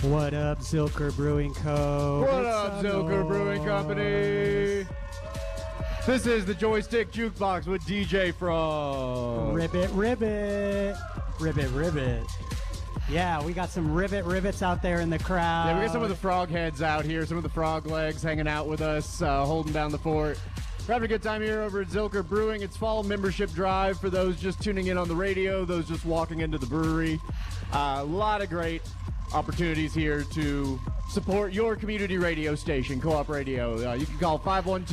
What up, Zilker Brewing Co.? What up, Zilker Brewing Company? This is the Joystick Jukebox with DJ Frog. Ribbit, ribbit. Ribbit, ribbit. Yeah, we got some rivets out there in the crowd. Yeah, we got some of the frog heads out here, some of the frog legs hanging out with us, holding down the fort. We're having a good time here over at Zilker Brewing. It's fall membership drive for those just tuning in on the radio, those just walking into the brewery. A lot of great opportunities here to support your community radio station, Co-op Radio. You can call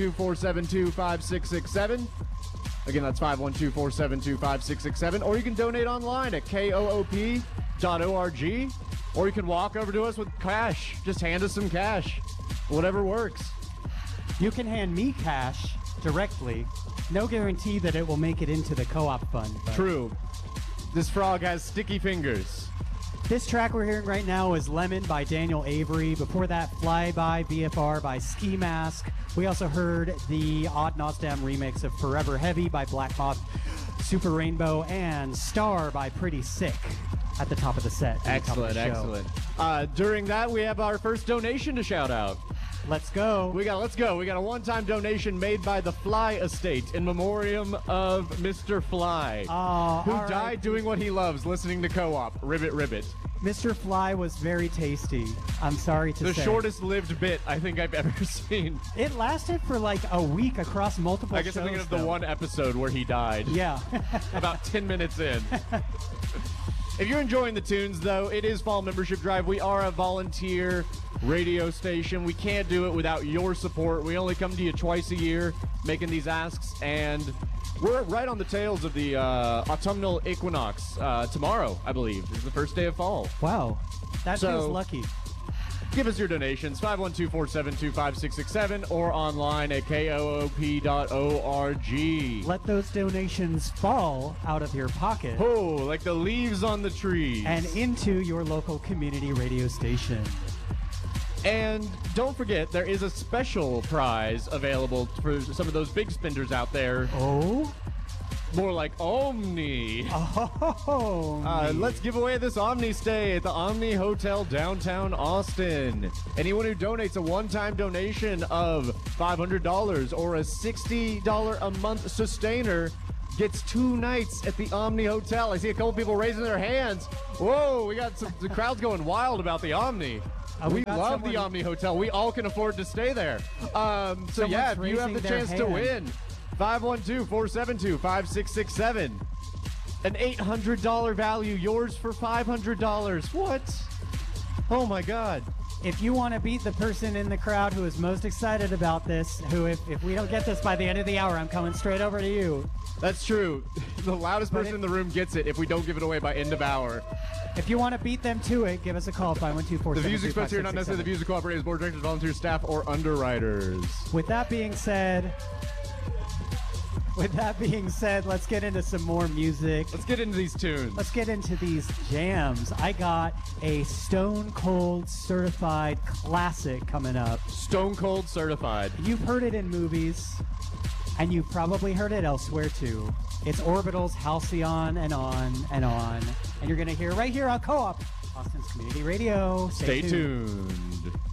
512-472-5667. Again, that's 512-472-5667. Or you can donate online at koop.org. Or you can walk over to us with cash. Just hand us some cash. Whatever works. You can hand me cash directly. No guarantee that it will make it into the co-op fund. True. This frog has sticky fingers. This track we're hearing right now is Lemon by Daniel Avery. Before that, Fly By BFR by Ski Mask. We also heard the Odd Nosdam remix of Forever Heavy by Black Moth, Super Rainbow, and Star by Pretty Sick at the top of the set. Excellent, excellent. During that, we have our first donation to shout out. Let's go. Let's go. We got a one-time donation made by the Fly Estate in memoriam of Mr. Fly, who died doing what he loves, listening to Co-op. Ribbit, ribbit. Mr. Fly was very tasty. I'm sorry to say. The shortest-lived bit I think I've ever seen. It lasted for like a week across multiple shows. I guess I'm thinking of the one episode where he died. Yeah. About 10 minutes in. If you're enjoying the tunes, though, it is Fall Membership Drive. We are a volunteer radio station. We can't do it without your support. We only come to you twice a year making these asks, and we're right on the tails of the autumnal equinox. Tomorrow, I believe, is the first day of fall. Wow. That feels lucky. Give us your donations, 512-472-5667, or online at koop.org. Let those donations fall out of your pocket. Oh, like the leaves on the trees. And into your local community radio station. And don't forget, there is a special prize available for some of those big spenders out there. Oh? More like Omni. Oh. Let's give away this Omni stay at the Omni Hotel downtown Austin. Anyone who donates a one-time donation of $500 or a $60 a month sustainer gets 2 nights at the Omni Hotel. I see a couple people raising their hands. Whoa, we got the crowd's going wild about the Omni. We love the Omni Hotel. We all can afford to stay there. So yeah, if you have the chance to win, 512-472-5667. An $800 value, yours for $500. What? Oh my God. If you want to beat the person in the crowd who is most excited about this, who if we don't get this by the end of the hour, I'm coming straight over to you. That's true. The loudest person in the room gets it if we don't give it away by end of hour. If you want to beat them to it, give us a call, 512-472-5667. The views expressed here are not necessarily the views of Co-op Radio's board of directors, volunteer staff, or underwriters. With that being said, let's get into some more music. Let's get into these tunes. Let's get into these jams. I got a Stone Cold certified classic coming up. Stone Cold certified. You've heard it in movies, and you've probably heard it elsewhere too. It's Orbital's Halcyon and on and on. And you're going to hear right here on Co-op, Austin's Community Radio. Stay tuned.